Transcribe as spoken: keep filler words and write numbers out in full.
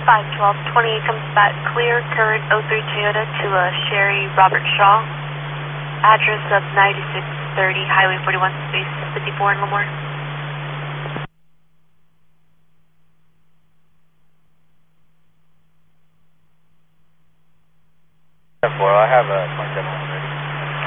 five twelve, twenty-eight comes back clear, current oh three Toyota to uh, Sherry Robert Shaw. Address of ninety-six thirty Highway forty-one, space fifty-four in Lemoore. Well, I have a